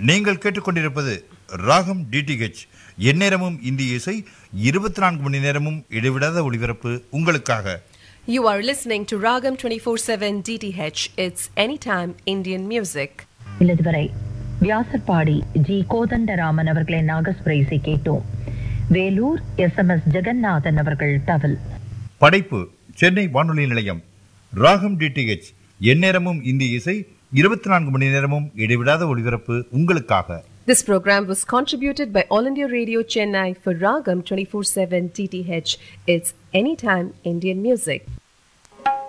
நீங்கள் கேட்டுக்கொண்டிருப்பது ராகம் டிடிஹெச். எந்நேரமும் இந்திய இசை, 24 மணி நேரமும் இடைவிடாத ஒளிபரப்பு உங்களுக்காக. You are listening to Ragam 24/7 DTH. It's anytime Indian music. இதுவரை வியாசர்பாடி ஜி கோதண்டராமன் அவர்களின் நாகஸ்வர இசை கேட்டோம். வேலூர் SMS ஜெகநாதன் அவர்கள் தவில். படைப்பு சென்னை வானொலி நிலையம். ராகம் டிடிஹெச். எந்நேரமும் இந்திய இசை, 24 மணி நேரமும் இடைவிடாத ஒளிபரப்பு உங்களுக்காக. This program was contributed by All India Radio Chennai for Ragam 24/7 DTH. It's anytime Indian music.